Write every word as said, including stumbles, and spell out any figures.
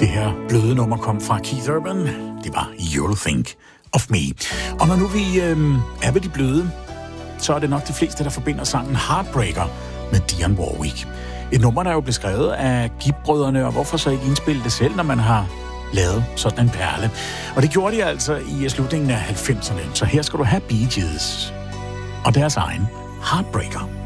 Det her bløde nummer kom fra Keith Urban. Det var You'll Think of Me. Og når nu vi øh, er ved de bløde, så er det nok de fleste, der forbinder sangen Heartbreaker med Dionne Warwick. Et nummer, der jo blev skrevet af Gibb-brødrene, og hvorfor så ikke indspille det selv, når man har lavet sådan en perle. Og det gjorde de altså i slutningen af halvfemserne. Så her skal du have Bee Gees og deres egen Heartbreaker.